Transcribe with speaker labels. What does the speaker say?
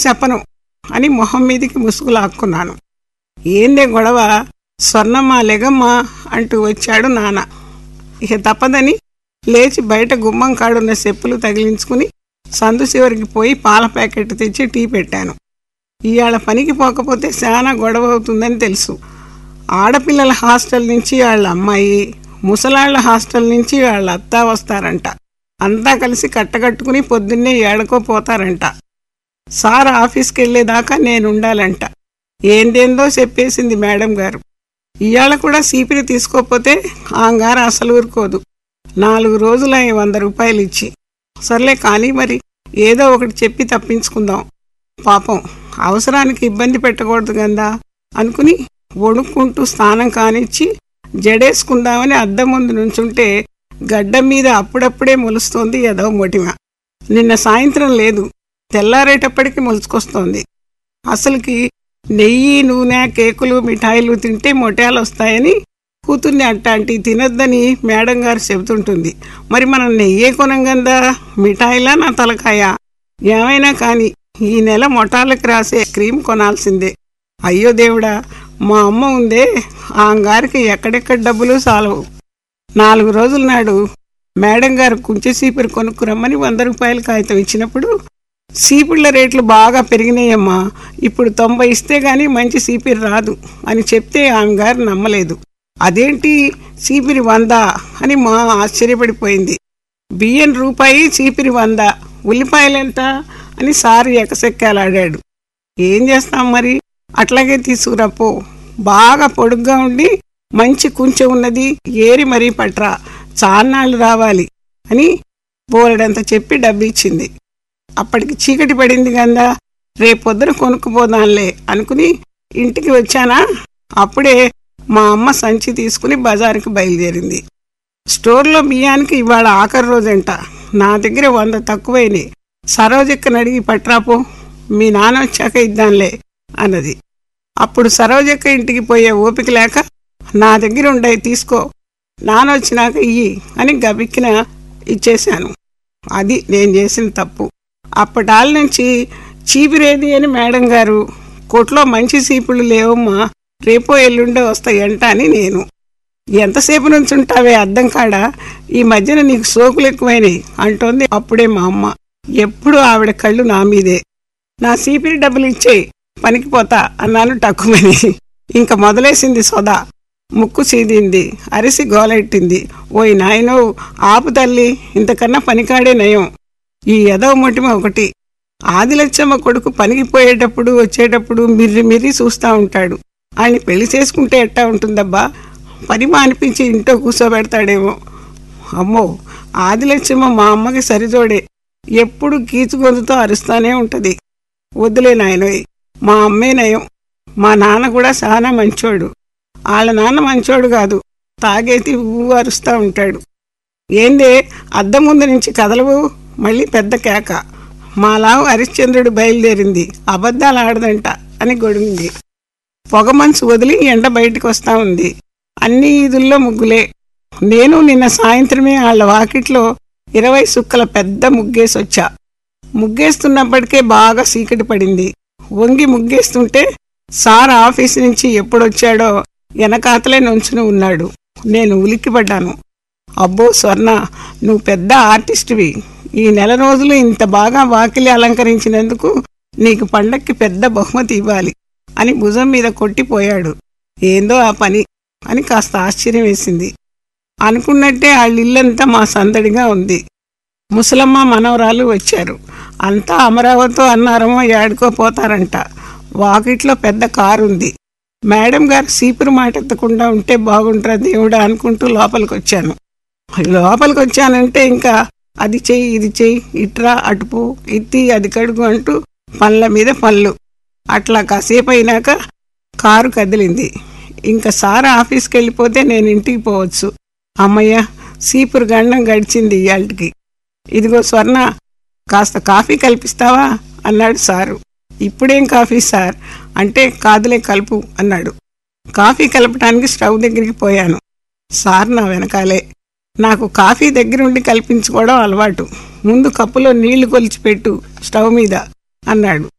Speaker 1: చెప్పను అని మొహం మీదికి ముసుగు లాక్కున్నాను. ఏందే గొడవ, స్వర్ణమ్మా లెగమ్మా అంటూ వచ్చాడు నాన్న. ఇక తప్పదని లేచి బయట గుమ్మం కాడున్న చెప్పులు తగిలించుకుని సందు చివరికి పోయి పాల ప్యాకెట్ తెచ్చి టీ పెట్టాను. ఇవాళ పనికి పోకపోతే చాలా గొడవ అవుతుందని తెలుసు. ఆడపిల్లల హాస్టల్ నుంచి వాళ్ళ అమ్మాయి, ముసలాళ్ల హాస్టల్ నుంచి వాళ్ళ అత్త వస్తారంట. అంతా కలిసి కట్టకట్టుకుని పొద్దున్నే ఏడకో పోతారంట. సార్ ఆఫీస్కి వెళ్ళేదాకా నేనుండాలంట. ఏందేందో చెప్పేసింది మేడం గారు. ఇవాళ కూడా సీపీని తీసుకోకపోతే ఆంగారు అసలు ఊరుకోదు. 4 రోజులు 100 రూపాయలు ఇచ్చి. సర్లే కానీ మరి ఏదో ఒకటి చెప్పి తప్పించుకుందాం, పాపం అవసరానికి ఇబ్బంది పెట్టకూడదు కదా అనుకుని వణుక్కుంటూ స్నానం కానిచ్చి జడేసుకుందామని అద్దం ముందు నుంచుంటే గడ్డం మీద అప్పుడప్పుడే మొలుస్తోంది ఏదో మొటిమ. నిన్న సాయంత్రం లేదు, తెల్లారేటప్పటికి మొలుచుకొస్తోంది. అసలుకి నెయ్యి, నూనె, కేకులు, మిఠాయిలు తింటే మొటాలు వస్తాయని కూతుర్ని అట్టాంటి తినొద్దని మేడం గారు చెబుతుంటుంది. మరి మనం నెయ్యే కొనంగందా, మిఠాయిలా నా తలకాయ? ఏమైనా కానీ ఈ నెల మొటాలకు రాసే క్రీమ్ కొనాల్సిందే. అయ్యో దేవుడా, మా అమ్మ ఉందే, ఆంగారికి ఎక్కడెక్కడ డబ్బులు సాలవు. 4 రోజుల నాడు మేడం గారు కుంచె సీపిరి కొనుక్కురమ్మని 100 రూపాయల కాగితం ఇచ్చినప్పుడు, సీపిళ్ళ రేట్లు బాగా పెరిగినాయమ్మా, ఇప్పుడు 90 ఇస్తే గానీ మంచి సీపిరి రాదు అని చెప్తే ఆమెగారు నమ్మలేదు. అదేంటి సీపిరి 100 అని మా ఆశ్చర్యపడిపోయింది. బియ్యం రూపాయి, చీపిరి 100, ఉల్లిపాయలెంత అని సారు ఎకసెక్కాలాడాడు. ఏం చేస్తాం మరి, అట్లాగే తీసుకురాపో, బాగా పొడుగ్గా ఉండి మంచి కుంచె ఉన్నది ఏరి మరీ పట్రా, చాన్నాళ్ళు రావాలి అని బోలెడంత చెప్పి డబ్బిచ్చింది. అప్పటికి చీకటి పడింది కదా, రేపొద్దున కొనుక్కుపోదాంలే అనుకుని ఇంటికి వచ్చానా, అప్పుడే మా అమ్మ సంచి తీసుకుని బజారుకి బయలుదేరింది. స్టోర్లో బియ్యానికి ఇవాళ ఆఖరి రోజంట. నా దగ్గర 100 తక్కువైనాయి. సరోజక్కని అడిగి పట్రాపో, మీ నాన్న వచ్చాక ఇద్దాంలే అన్నది. అప్పుడు సరోజక్క ఇంటికి పోయే ఓపిక లేక, నా దగ్గర ఉండయి తీసుకో, నాన్న వచ్చినాక ఇయ్యి అని గబిక్కిన ఇచ్చేశాను. అది నేను చేసిన తప్పు. అప్పటాల నుంచి చీపిరేది అని మేడం గారు, కొట్లో మంచి సీపుళ్ళు లేవమ్మా, రేపో ఎల్లుండే వస్తాయంట అని నేను. ఎంతసేపు నుంచి ఉంటావే అద్దం కాడ, ఈ మధ్యన నీకు సోకులు ఎక్కువైనాయి అంటోంది అప్పుడే మా అమ్మ. ఎప్పుడు ఆవిడ కళ్ళు నా మీదే. నా సీపిరి డబ్బులు ఇచ్చేయి, పనికి పోతా అన్నాను టక్కుమని. ఇంక మొదలేసింది సొదా. ముక్కు సీదింది, అరిసి గోలెట్టింది. ఓయ్ నాయనో ఆపు తల్లి, ఇంతకన్నా పనికాడే నయం. ఈ ఎదవ మొటిమ ఒకటి. ఆదిలచ్చమ్మ కొడుకు పనికి పోయేటప్పుడు వచ్చేటప్పుడు మిర్రి చూస్తూ ఉంటాడు. ఆయన్ని పెళ్లి చేసుకుంటే ఎట్టా ఉంటుందబ్బా, పని మానిపించి ఇంట్లో కూర్చోబెడతాడేమో. అమ్మో, ఆదిలచ్చమ్మ మా అమ్మకి సరిజోడే. ఎప్పుడు కీచుగొంతుతో అరుస్తానే ఉంటుంది. వద్దులే నాయనోయ్, మా అమ్మే నయం. మా నాన్న కూడా చాలా మంచోడు. వాళ్ళ నాన్న మంచోడు కాదు, తాగేతి అరుస్తూ ఉంటాడు. ఏందే అద్దం ముందు నుంచి కదలవు, మళ్ళీ పెద్ద కేక. మాలావు హరిశ్చంద్రుడు బయలుదేరింది, అబద్ధాలు ఆడదంట అని గొడిగింది. పొగ మంచు వదిలి ఎండ బయటికి వస్తా ఉంది. అన్ని ఈదుల్లో ముగ్గులే. నేను నిన్న సాయంత్రమే వాళ్ళ వాకిట్లో 20 సుక్కల పెద్ద ముగ్గేసొచ్చా. ముగ్గేస్తున్నప్పటికే బాగా చీకటి పడింది. వంగి ముగ్గేస్తుంటే సార్ ఆఫీసు నుంచి ఎప్పుడొచ్చాడో వెనకాతలే నుంచుని ఉన్నాడు. నేను ఉలిక్కిపడ్డాను. అబ్బో స్వర్ణ, నువ్వు పెద్ద ఆర్టిస్టువి. ఈ నెల రోజులు ఇంత బాగా వాకిలి అలంకరించినందుకు నీకు పండక్కి పెద్ద బహుమతి ఇవ్వాలి అని భుజం మీద కొట్టిపోయాడు. ఏందో ఆ పని అని కాస్త ఆశ్చర్యం వేసింది. అనుకున్నట్టే వాళ్ళిల్లంతా మా సందడిగా ఉంది. ముసలమ్మ మనవరాలు వచ్చారు. అంతా అమరావతితో అన్నారమో ఏడుకో పోతారంట. వాకిట్లో పెద్ద కారుంది. మేడం గారు సీపురు మాట ఎత్తకుండా ఉంటే బాగుంటారా దేవుడా అనుకుంటూ లోపలికి వచ్చానంటే ఇంకా అది చెయ్యి, ఇది చెయ్యి, ఇట్రా, అటుపు, ఇత్తి, అది కడుగు అంటూ పనుల మీద పనులు. అట్లా కాసేపు అయినాక కారు కదిలింది. ఇంకా సార్ ఆఫీస్కి వెళ్ళిపోతే నేను ఇంటికి పోవచ్చు. అమ్మయ్య, సీపురు గండం గడిచింది ఇయాల్టికి. ఇదిగో స్వర్ణ, కాస్త కాఫీ కల్పిస్తావా అన్నాడు సారు. ఇప్పుడేం కాఫీ సార్ అంటే, కాదులే కలుపు అన్నాడు. కాఫీ కలపటానికి స్టవ్ దగ్గరికి పోయాను. సార్ నా వెనకాలే. నాకు కాఫీ దగ్గరుండి కల్పించుకోవడం అలవాటు. ముందు కప్పులో నీళ్లు కొలిచిపెట్టు స్టవ్ మీద అన్నాడు.